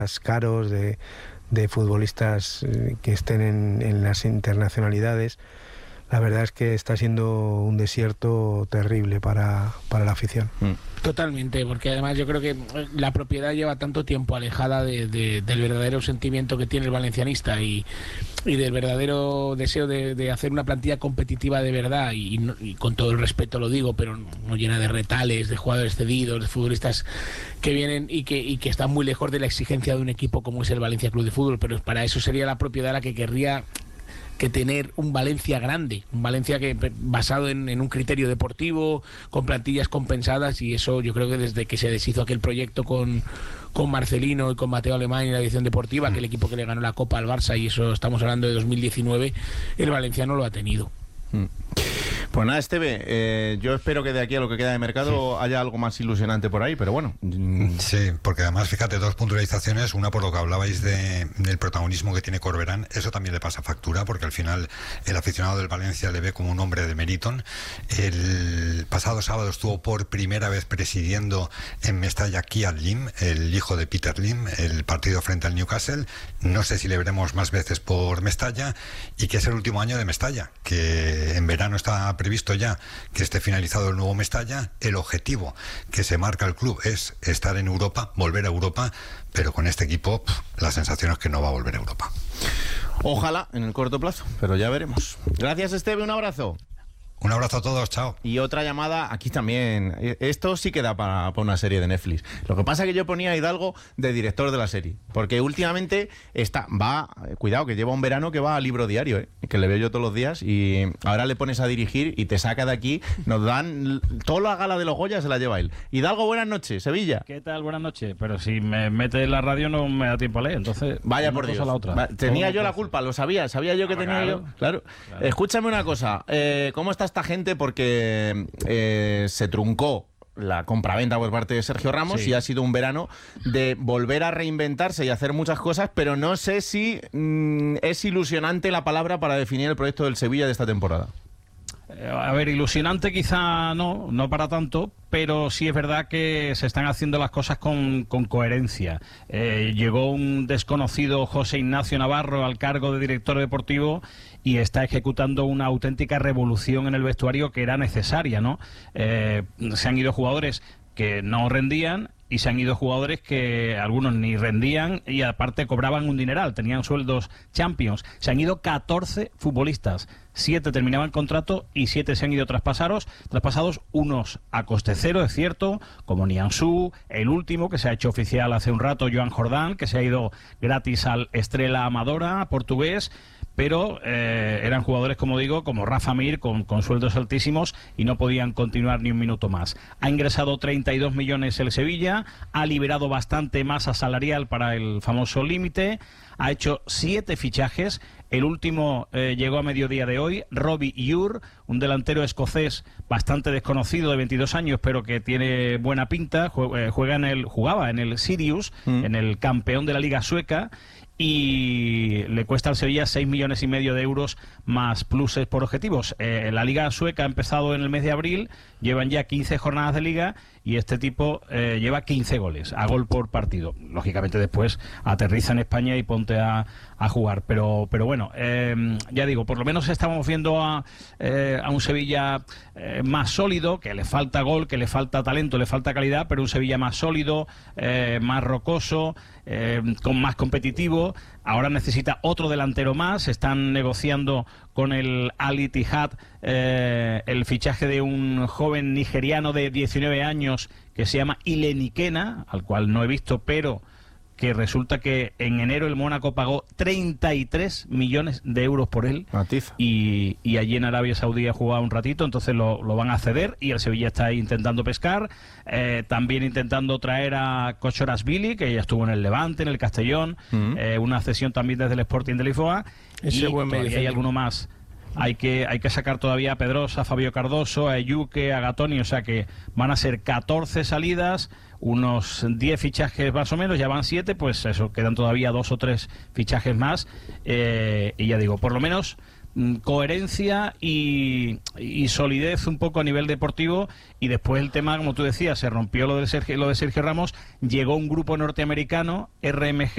caros, de futbolistas que estén en las internacionalidades. La verdad es que está siendo un desierto terrible para la afición. Totalmente, porque además yo creo que la propiedad lleva tanto tiempo alejada del verdadero sentimiento que tiene el valencianista y del verdadero deseo de hacer una plantilla competitiva de verdad, y con todo el respeto lo digo, pero no llena de retales, de jugadores cedidos, de futbolistas que vienen y que están muy lejos de la exigencia de un equipo como es el Valencia Club de Fútbol. Pero para eso sería la propiedad la que querría que tener un Valencia grande, un Valencia que basado en un criterio deportivo, con plantillas compensadas, y eso yo creo que desde que se deshizo aquel proyecto con Marcelino y con Mateo Alemán y la edición deportiva, aquel equipo que le ganó la Copa al Barça, y eso estamos hablando de 2019, el Valencia no lo ha tenido. Pues nada, Esteve, yo espero que de aquí a lo que queda de mercado haya algo más ilusionante por ahí, pero bueno. Sí, porque además, fíjate, dos puntualizaciones. Una, por lo que hablabais del protagonismo que tiene Corberán, eso también le pasa factura, porque al final el aficionado del Valencia le ve como un hombre de Meriton. El pasado sábado estuvo por primera vez presidiendo en Mestalla Kiad Lim, el hijo de Peter Lim, el partido frente al Newcastle. No sé si le veremos más veces por Mestalla, y que es el último año de Mestalla, que en verano está previsto ya que esté finalizado el nuevo Mestalla. El objetivo que se marca el club es estar en Europa, volver a Europa, pero con este equipo la sensación es que no va a volver a Europa. Ojalá en el corto plazo, pero ya veremos. Gracias, Esteve, un abrazo. Un abrazo a todos, chao. Y otra llamada, aquí también. Esto sí que da para una serie de Netflix. Lo que pasa es que yo ponía a Hidalgo de director de la serie, porque últimamente cuidado, que lleva un verano que va a libro diario, que le veo yo todos los días, y ahora le pones a dirigir y te saca de aquí. Nos dan toda la gala de los Goya, se la lleva él. Hidalgo, buenas noches, Sevilla. ¿Qué tal? Buenas noches. Pero si me mete en la radio no me da tiempo a leer, entonces vaya por Dios. A la otra. Tenía yo la culpa, lo sabía yo que tenía claro, yo. Claro. Escúchame una cosa, ¿cómo está esta gente? Porque se truncó la compraventa por parte de Sergio Ramos, y ha sido un verano de volver a reinventarse y hacer muchas cosas, pero no sé si es ilusionante la palabra para definir el proyecto del Sevilla de esta temporada. A ver, ilusionante quizá no para tanto, pero sí es verdad que se están haciendo las cosas con coherencia. Llegó un desconocido José Ignacio Navarro al cargo de director deportivo y está ejecutando una auténtica revolución en el vestuario que era necesaria, ¿no? Se han ido jugadores que no rendían, y se han ido jugadores que algunos ni rendían y aparte cobraban un dineral, tenían sueldos Champions. Se han ido 14 futbolistas, 7 terminaban contrato y 7 se han ido traspasados, unos a coste cero, es cierto, como Nianzú, el último que se ha hecho oficial hace un rato, Joan Jordán, que se ha ido gratis al Estrela Amadora, portugués, pero eran jugadores, como digo, como Rafa Mir, con sueldos altísimos y no podían continuar ni un minuto más. Ha ingresado 32 millones el Sevilla, ha liberado bastante masa salarial para el famoso límite, ha hecho 7 fichajes, el último llegó a mediodía de hoy, Robbie Ure, un delantero escocés bastante desconocido de 22 años, pero que tiene buena pinta, jugaba en el Sirius, en el campeón de la Liga Sueca, y le cuesta al Sevilla 6,5 millones de euros más pluses por objetivos. La Liga Sueca ha empezado en el mes de abril, llevan ya 15 jornadas de Liga y este tipo lleva 15 goles, a gol por partido. Lógicamente después aterriza en España y ponte a jugar, pero bueno, ya digo, por lo menos estamos viendo a un Sevilla más sólido, que le falta gol, que le falta talento, le falta calidad, pero un Sevilla más sólido, más rocoso, más competitivo. Ahora necesita otro delantero más, están negociando con el Al Ittihad el fichaje de un joven nigeriano de 19 años que se llama Ilenikena, al cual no he visto, pero que resulta que en enero el Mónaco pagó 33 millones de euros por él, y allí en Arabia Saudí ha jugado un ratito, entonces lo van a ceder, y el Sevilla está ahí intentando pescar, también intentando traer a Kochorashvili, que ya estuvo en el Levante, en el Castellón, una cesión también desde el Sporting de Lisboa, y todavía hay alguno más. Hay que sacar todavía a Pedrosa, a Fabio Cardoso, a Eyuke, a Gatoni, o sea que van a ser 14 salidas, unos 10 fichajes más o menos, ya van 7, pues eso, quedan todavía 2 o 3 fichajes más, y ya digo, por lo menos coherencia y solidez un poco a nivel deportivo. Y después el tema, como tú decías, se rompió lo de Sergio Ramos, llegó un grupo norteamericano, RMG,